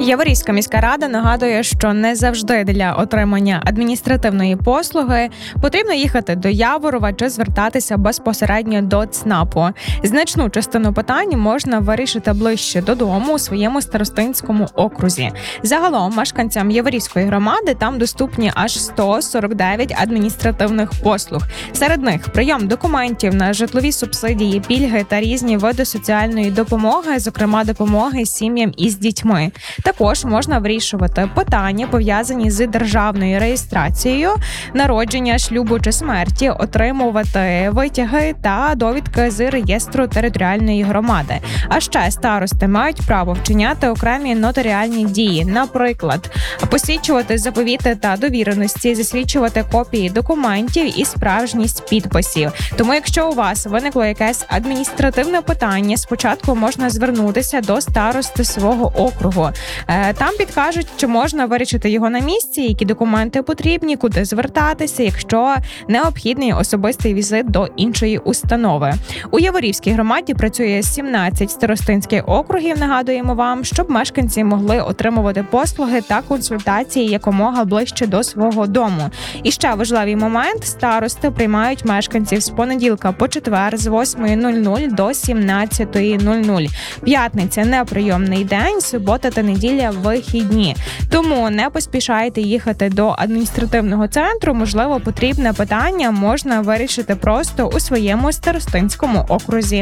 Яворівська міська рада нагадує, що не завжди для отримання адміністративної послуги потрібно їхати до Яворова чи звертатися безпосередньо до ЦНАПу. Значну частину питань можна вирішити ближче додому у своєму старостинському окрузі. Загалом мешканцям Яворівської громади там доступні аж 149 адміністративних послуг. Серед них прийом документів на житлові субсидії, пільги та різні види соціальної допомоги, зокрема допомоги сім'ям із дітьми. Також можна вирішувати питання, пов'язані з державною реєстрацією, народження, шлюбу чи смерті, отримувати витяги та довідки з реєстру територіальної громади. А ще старости мають право вчиняти окремі нотаріальні дії, наприклад, посвідчувати заповіти та довіреності, засвідчувати копії документів і справжність підписів. Тому, якщо у вас виникло якесь адміністративне питання, спочатку можна звернутися до старости свого округу. Там підкажуть, чи можна вирішити його на місці, які документи потрібні, куди звертатися, якщо необхідний особистий візит до іншої установи. У Яворівській громаді працює 17 старостинських округів, нагадуємо вам, щоб мешканці могли отримувати послуги та консультації якомога ближче до свого дому. І ще важливий момент – старости приймають мешканців з понеділка по четвер з 8:00 до 17:00. П'ятниця – неприйомний день, субота та неділя – вихідні. Тому не поспішайте їхати до адміністративного центру. Можливо, потрібне питання можна вирішити просто у своєму старостинському окрузі.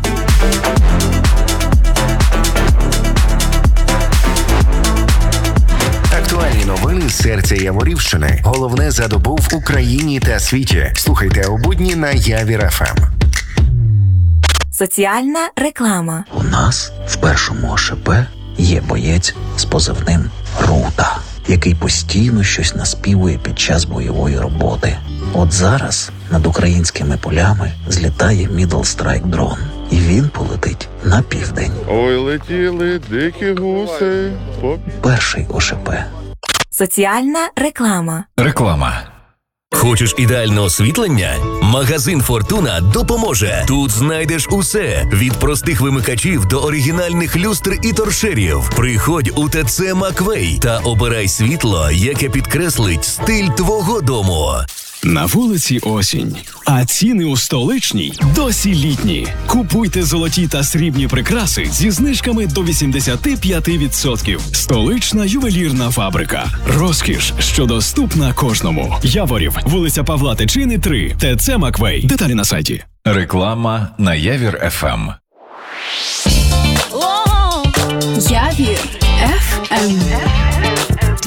Актуальні новини з серця Яворівщини. Головне за добу в Україні та світі. Слухайте у будні на Явір ФМ. Соціальна реклама. У нас в першому ОШП є боєць з позивним Рута, який постійно щось наспівує під час бойової роботи. От зараз над українськими полями злітає Middle Strike дрон, і він полетить на південь. Ой, летіли дикі гуси. Перший ОШП. Соціальна реклама. Реклама. Хочеш ідеальне освітлення? Магазин «Фортуна» допоможе. Тут знайдеш усе – від простих вимикачів до оригінальних люстр і торшерів. Приходь у ТЦ «Маквей» та обирай світло, яке підкреслить стиль твого дому. На вулиці осінь, а ціни у столичній досі літні. Купуйте золоті та срібні прикраси зі знижками до 85%. Столична ювелірна фабрика. Розкіш, що доступна кожному. Яворів, вулиця Павла Тичини, 3, ТЦ «Маквей». Деталі на сайті. Реклама на Явір ФМ. Явір ФМ.